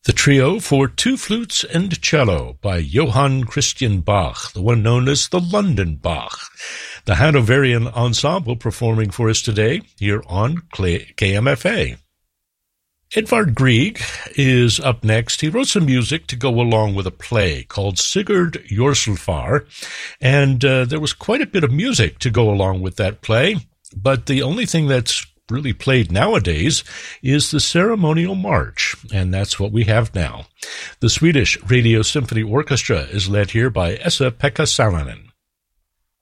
The Trio for Two Flutes and Cello by Johann Christian Bach, the one known as the London Bach. The Hanoverian Ensemble performing for us today here on KMFA. Edvard Grieg is up next. He wrote some music to go along with a play called Sigurd Jorsalfar, and there was quite a bit of music to go along with that play, but the only thing that's really played nowadays is the ceremonial march, and that's what we have now. The Swedish Radio Symphony Orchestra is led here by Esa-Pekka Salonen.